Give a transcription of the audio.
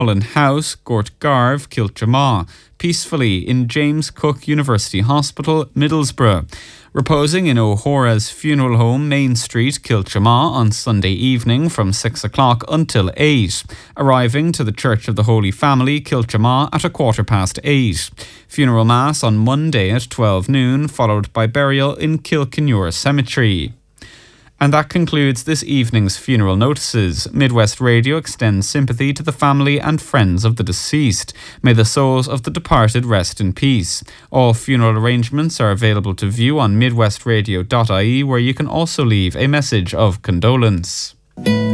Mullen House, Gort Garve, Kiltramaw, peacefully in James Cook University Hospital, Middlesbrough. Reposing in O'Hora's Funeral Home, Main Street, Kiltramaw on Sunday evening from 6 o'clock until 8. Arriving to the Church of the Holy Family, Kiltramaw at 8:15. Funeral Mass on Monday at 12 noon, followed by burial in Kilkenure Cemetery. And that concludes this evening's funeral notices. Midwest Radio extends sympathy to the family and friends of the deceased. May the souls of the departed rest in peace. All funeral arrangements are available to view on midwestradio.ie, where you can also leave a message of condolence.